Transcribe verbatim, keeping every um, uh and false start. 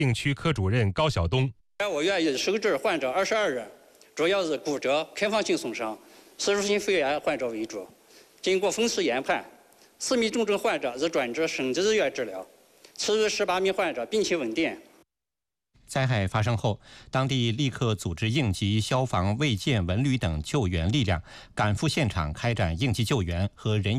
病区科主任高晓东。 我院已收治患者二十二人，主要是骨折、开放性损伤、吸入性肺炎患者为主。经过分析研判，四名重症患者已转至省级医院治疗，其余十八名患者病情稳定。 灾害发生后，当地立刻组织应急、消防、卫健、文旅等救援力量赶赴现场开展应急救援和人员